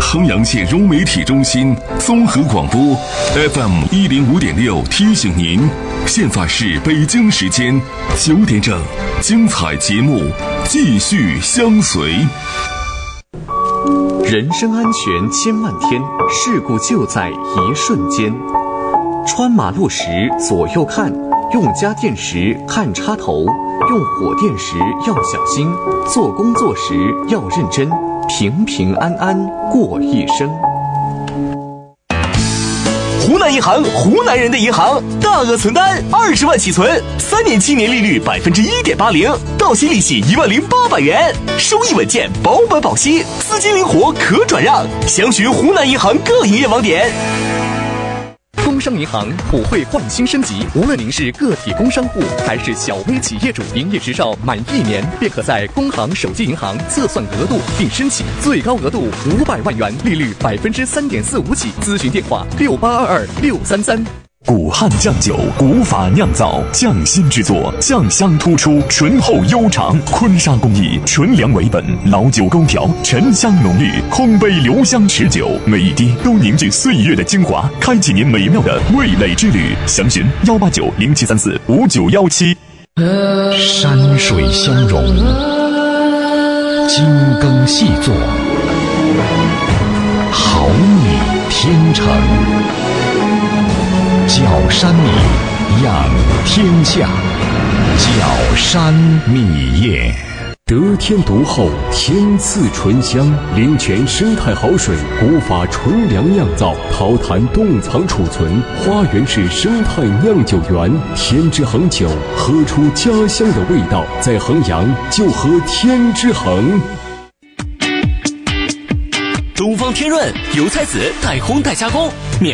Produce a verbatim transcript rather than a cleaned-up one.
衡阳县融媒体中心综合广播 F M 一零五点六提醒您，现在是北京时间九点整，精彩节目继续相随。 人身安全千万天，事故就在一瞬间。穿马路时左右看，用家电时看插头，用火电时要小心，做工作时要认真，平平安安过一生。 湖南银行，湖南人的银行，大额存单二十万起存，三年期年利率百分之一点八零，到期利息一万零八百元，收益稳健，保本保息，资金灵活可转让。详询湖南银行各营业网点。 工商银行普惠换新升级，无论您是个体工商户还是小微企业主，营业执照满一年便可在工行手机银行测算额度并申请，最高额度五百万元，利率百分之三点四五起。咨询电话六八二二六三三。 古汉酱酒，古法酿造，匠心制作，酱香突出，醇厚悠长。坤沙工艺，纯粮为本，老酒勾调，沉香浓郁，空杯留香持久，每一滴都凝聚岁月的精华，开启您美妙的味蕾之旅。详询幺八九零七三四五九幺七。 山水相融，精耕细作，好米天成。角山米养天下，角山米业。 得天独厚，天赐醇香，灵泉生态好水，古法纯粮酿造，陶坛冻藏储存，花园式生态酿酒园。天之恒酒，喝出家乡的味道，在衡阳就喝天之恒。 东方天润油菜籽代烘代加工。